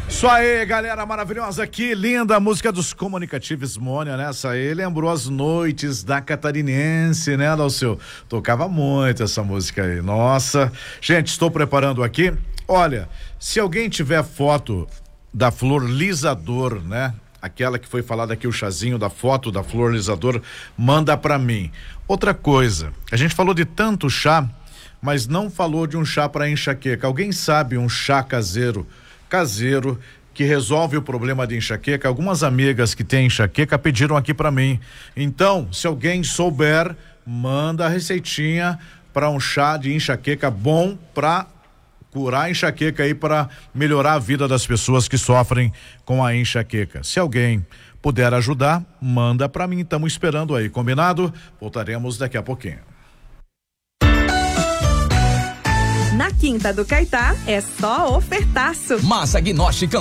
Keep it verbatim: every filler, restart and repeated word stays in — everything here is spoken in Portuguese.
Isso aí, galera maravilhosa, que linda a música dos Comunicativos Mônia, né? Essa aí lembrou as noites da Catarinense, né, Dalceu? Tocava muito essa música aí, nossa. Gente, estou preparando aqui, olha, se alguém tiver foto da flor lisador, né? Aquela que foi falada aqui, o chazinho da foto da flor lisador, manda pra mim. Outra coisa, a gente falou de tanto chá, mas não falou de um chá para enxaqueca. Alguém sabe um chá caseiro, caseiro, que resolve o problema de enxaqueca? Algumas amigas que têm enxaqueca pediram aqui para mim. Então, se alguém souber, manda a receitinha para um chá de enxaqueca bom para curar a enxaqueca aí, para melhorar a vida das pessoas que sofrem com a enxaqueca. Se alguém puder ajudar, manda para mim. Estamos esperando aí, combinado? Voltaremos daqui a pouquinho. Na Quinta do Caetá é só ofertaço. Massa Gnóstica